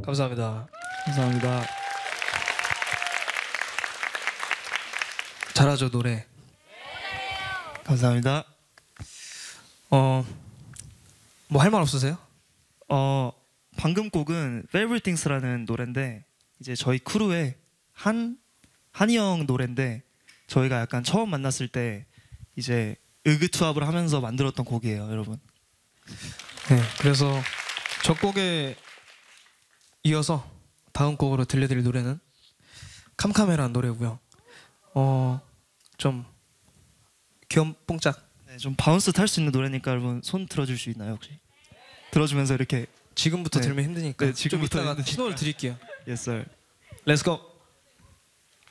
감사합니다. 감사합니다. 잘하죠 노래. 감사합니다. 뭐 할 말 없으세요? 방금 곡은 Favorite Things라는 노래인데 이제 저희 크루의 한이 형 노래인데 저희가 약간 처음 만났을 때 이제 의기투합을 하면서 만들었던 곡이에요, 여러분. 네. 그래서 저 곡에 이어서 다음 곡으로 들려드릴 노래는 캄캄해라는 노래고요. 좀 귀염뽕짝. 네, 좀 바운스 탈 수 있는 노래니까 여러분 손 들어줄 수 있나요 혹시? 들어주면서 이렇게 지금부터 네. 들면 힘드니까 네, 지금부터 좀 이따가 힘드니까. 신호를 드릴게요. Yes sir. Let's go.